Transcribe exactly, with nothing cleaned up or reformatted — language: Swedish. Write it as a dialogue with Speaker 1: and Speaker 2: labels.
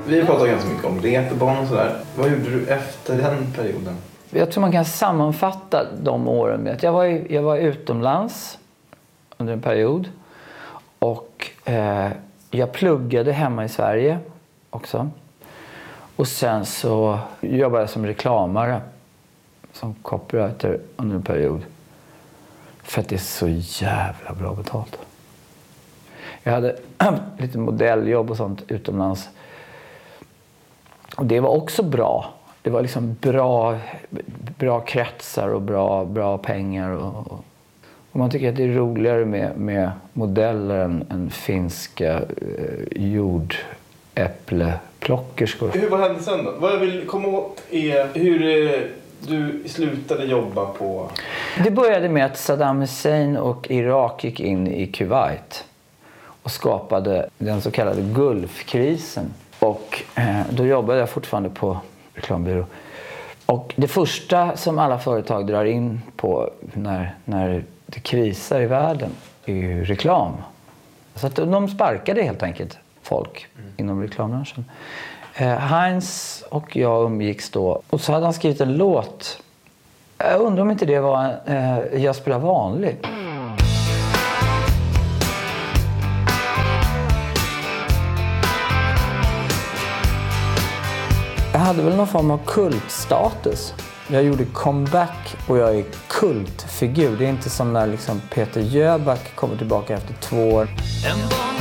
Speaker 1: Vi pratar ganska mycket om reeperbahn och sådär. Vad gjorde du efter den perioden?
Speaker 2: Jag tror man kan sammanfatta de åren med att jag var, jag var utomlands under en period. Och eh, jag pluggade hemma i Sverige också. Och sen så jobbade jag som reklamare. Som copywriter under en period. För att det är så jävla bra betalt. Jag hade lite modelljobb och sånt utomlands. Och det var också bra. Det var liksom bra, bra kretsar och bra, bra pengar. Och, och man tycker att det är roligare med, med modeller än, än finska eh, jordäppleplockerskor.
Speaker 1: Hur var det sen då? Vad jag vill komma åt är hur eh, du slutade jobba på...
Speaker 2: Det började med att Saddam Hussein och Irak gick in i Kuwait. Och skapade den så kallade Gulfkrisen. Och eh, då jobbade jag fortfarande på reklambyrå. Och det första som alla företag drar in på när, när det krisar i världen är ju reklam. Så att de sparkade helt enkelt folk mm. inom reklambranschen. Eh, Heinz och jag umgicks då. Och så hade han skrivit en låt. Jag undrar om inte det var eh, Jag spelar vanlig. Jag hade väl någon form av kultstatus. Jag gjorde comeback och jag är kultfigur. Det är inte som när liksom Peter Jöback kommer tillbaka efter två år.